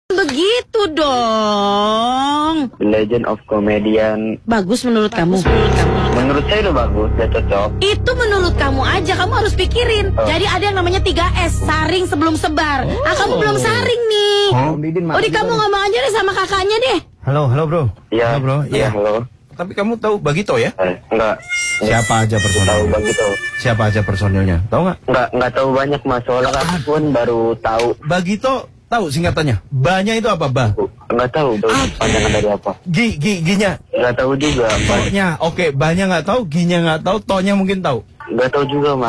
Begitu dong. Legend of Comedian. Bagus menurut kamu? Menurut saya udah bagus, udah cocok. Itu menurut kamu aja, kamu harus pikirin. Jadi ada yang namanya 3S, saring sebelum sebar. Kamu belum saring nih. Udah kamu ngomong aja deh sama kakaknya deh. Halo bro. Iya, Halo, bro. Iya, halo. Tapi kamu tahu Bagito ya? Enggak. Siapa aja Tahu personilnya? Bagito. Siapa aja personilnya? Tahu nggak? Enggak tahu banyak Mas, soalnya kan pun baru tahu. Bagito tahu singkatannya? Ba-nya itu apa, Ba? Enggak tahu panjangan dari apa. G-nya. Enggak tahu juga. To-nya. Oke, ba-nya nggak tahu, G-nya nggak tahu, to-nya mungkin tahu. Enggak tahu juga, Mas.